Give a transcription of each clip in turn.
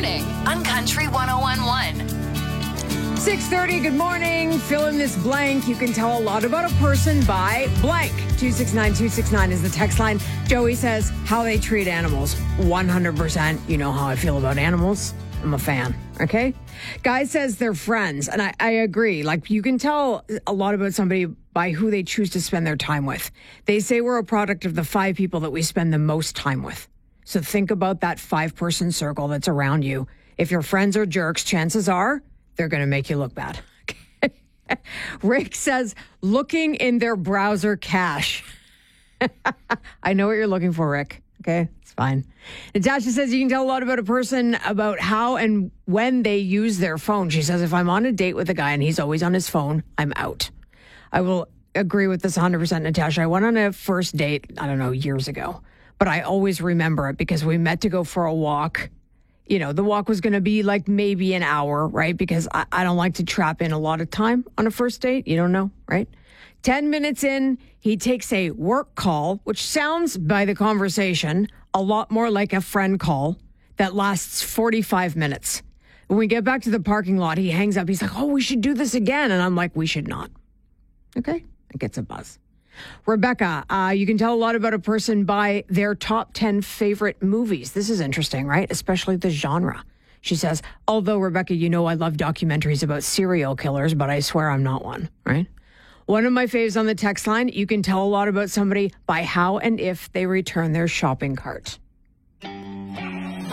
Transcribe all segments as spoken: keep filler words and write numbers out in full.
morning on Country one oh one point one. six thirty, good morning. Fill in this blank. You can tell a lot about a person by blank. two six nine two six nine is the text line. Joey says how they treat animals. one hundred percent. You know how I feel about animals. I'm a fan. Okay. Guy says they're friends. And I, I agree. Like, you can tell a lot about somebody by who they choose to spend their time with. They say we're a product of the five people that we spend the most time with. So think about that five-person circle that's around you. If your friends are jerks, chances are they're going to make you look bad. Rick says, looking in their browser cache. I know what you're looking for, Rick. Okay, it's fine. Natasha says you can tell a lot about a person about how and when they use their phone. She says, if I'm on a date with a guy and he's always on his phone, I'm out. I will agree with this one hundred percent, Natasha. I went on a first date, I don't know, years ago, but I always remember it because we met to go for a walk. You know, the walk was going to be like maybe an hour, right? Because I, I don't like to trap in a lot of time on a first date. You don't know, right? ten minutes in, he takes a work call, which sounds by the conversation a lot more like a friend call that lasts forty-five minutes. When we get back to the parking lot, he hangs up. He's like, oh, we should do this again. And I'm like, we should not. Okay. It gets a buzz. Rebecca, uh, you can tell a lot about a person by their top ten favorite movies. This is interesting, right? Especially the genre. She says, although, Rebecca, you know I love documentaries about serial killers, but I swear I'm not one, right? One of my faves on the text line, you can tell a lot about somebody by how and if they return their shopping cart.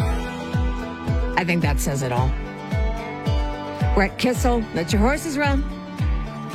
I think that says it all. Brett Kissel, let your horses run.